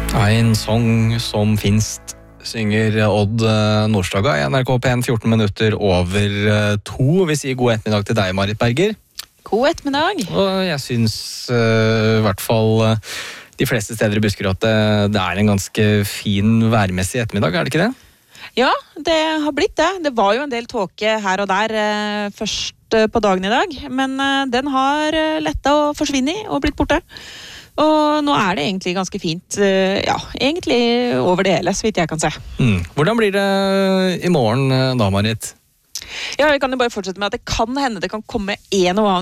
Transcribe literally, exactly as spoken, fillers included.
En sang som finst, synger Odd Nordstoga i N R K P en fjorten minutter over to. Vi sier god ettermiddag til deg, Marit Berger. God ettermiddag. Og jeg synes uh, i hvert fall uh, de fleste steder i Buskerud at det, det er en ganske fin værmessig ettermiddag, er det ikke det? Ja, det har blitt det. Det var jo en del tåke her og der uh, først uh, på dagen i dag, men uh, den har uh, lettet og forsvinnet og blitt borte. Og nå er det egentlig ganske fint, uh, ja, egentlig over det hele, så vidt jeg kan se. Mm. Hvordan blir det i morgen da, Marit? Ja, vi kan jo bare fortsette med at det kan hende det kan komme en og annen